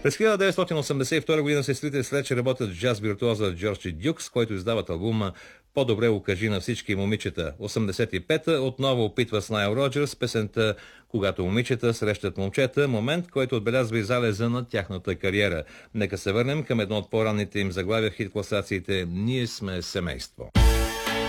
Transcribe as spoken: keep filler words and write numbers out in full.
През хиляда деветстотин осемдесет и втора година сестрите Слечер работят с джаз виртуоза Джорджи Дюкс, който издават албума "По-добре укажи на всички момичета". осемдесет и пета отново опитва с Найл Роджерс песента "Когато момичета срещат момчета", момент, който отбелязва и залеза на тяхната кариера. Нека се върнем към едно от по-ранните им заглавия в хит класациите "Ние сме семейство".